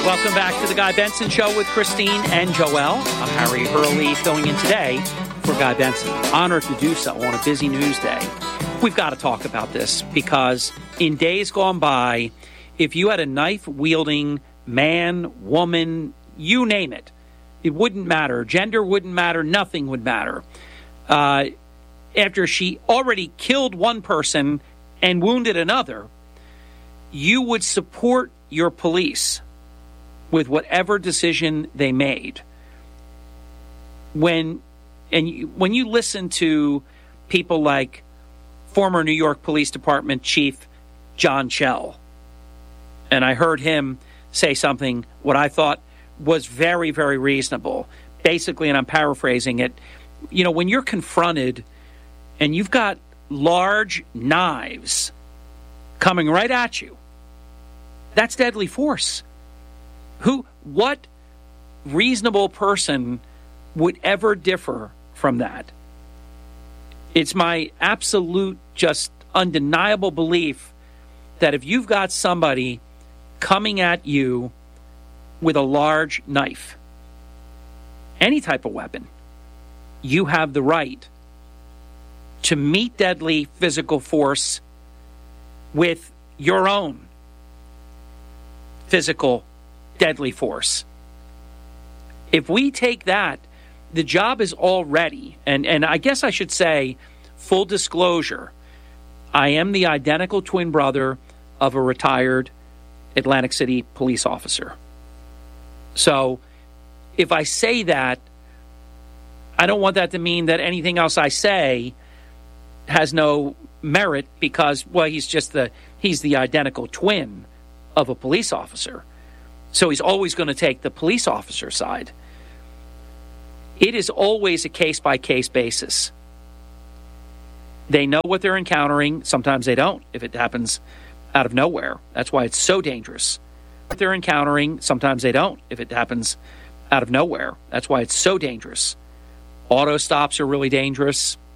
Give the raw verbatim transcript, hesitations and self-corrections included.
Welcome back to the Guy Benson Show with Christine and Joel. I'm Harry Hurley filling in today for Guy Benson. Honored to do so on a busy news day. We've got to talk about this because in days gone by, if you had a knife-wielding man, woman, you name it, it wouldn't matter. Gender wouldn't matter. Nothing would matter. Uh, after she already killed one person and wounded another, you would support your police with whatever decision they made. When and you, when you listen to people like former New York Police Department Chief John Chell, and I heard him say something what I thought was very, very reasonable. Basically, and I'm paraphrasing it, you know, when you're confronted and you've got large knives coming right at you, that's deadly force. Who, what reasonable person would ever differ from that? It's my absolute, just undeniable belief that if you've got somebody coming at you with a large knife, any type of weapon, you have the right to meet deadly physical force with your own physical deadly force. If we take that, the job is already, and, and I guess I should say, full disclosure, I am the identical twin brother of a retired Atlantic City police officer. So if I say that, I don't want that to mean that anything else I say has no merit because, well, he's just the, he's the identical twin of a police officer. So he's always going to take the police officer side. It is always a case-by-case basis. They know what they're encountering. Sometimes they don't, if it happens out of nowhere. That's why it's so dangerous. What they're encountering, sometimes they don't, if it happens out of nowhere. That's why it's so dangerous. Auto stops are really dangerous.